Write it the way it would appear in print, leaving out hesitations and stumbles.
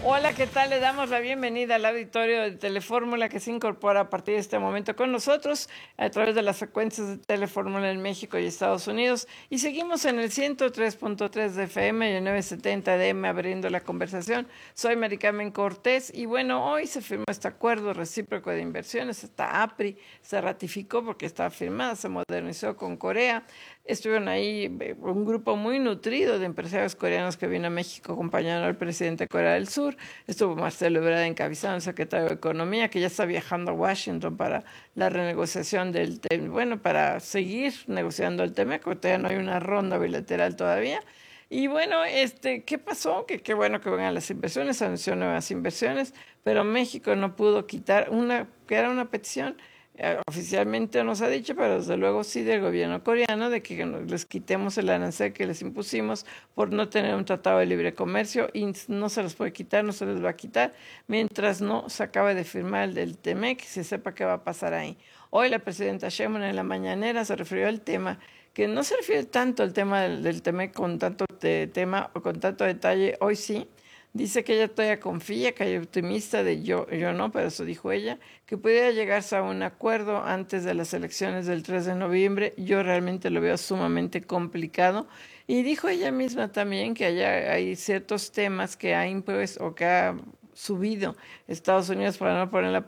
Hola, ¿qué tal? Le damos la bienvenida al auditorio de Telefórmula que se incorpora a partir de este momento con nosotros a través de las frecuencias de Telefórmula en México y Estados Unidos. Y seguimos en el 103.3 de FM y el 970 de M abriendo la conversación. Soy Mary Carmen Cortés y bueno, hoy se firmó este acuerdo recíproco de inversiones. Esta APRI se ratificó porque estaba firmada, se modernizó con Corea. Estuvieron ahí un grupo muy nutrido de empresarios coreanos que vino a México acompañando al presidente de Corea del Sur. Estuvo Marcelo Ebrard encabezando, el secretario de Economía, que ya está viajando a Washington para la renegociación del tema, bueno, para seguir negociando el tema, porque todavía no hay una ronda bilateral todavía. Y bueno, ¿qué pasó? Que qué bueno que vengan las inversiones, anunció nuevas inversiones, pero México no pudo quitar que era una petición oficialmente no se ha dicho, pero desde luego sí del gobierno coreano, de que les quitemos el arancel que les impusimos por no tener un tratado de libre comercio y no se los puede quitar, no se les va a quitar, mientras no se acabe de firmar el del TEMEC y se sepa qué va a pasar ahí. Hoy la presidenta Sheinbaum en la mañanera se refirió al tema, que no se refiere tanto al tema del TEMEC con tanto tema o con tanto detalle, hoy sí. Dice que ella todavía confía, que hay optimista de yo no, pero eso dijo ella, que pudiera llegarse a un acuerdo antes de las elecciones del 3 de noviembre. Yo realmente lo veo sumamente complicado. Y dijo ella misma también que hay ciertos temas que ha impuesto o que ha subido Estados Unidos para no poner la